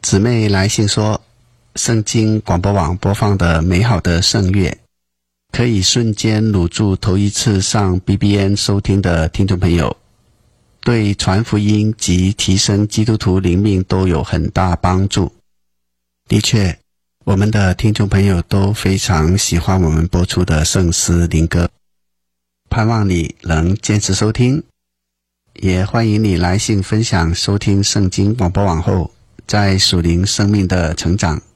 姊妹来信说，圣经广播网播放的美好的圣乐，可以瞬间掳住头一次上 BBN 收听的听众朋友，对传福音及提升基督徒灵命都有很大帮助。的确，我们的听众朋友都非常喜欢我们播出的圣诗灵歌，盼望你能坚持收听，也欢迎你来信分享收听圣经广播网后在属灵生命的成长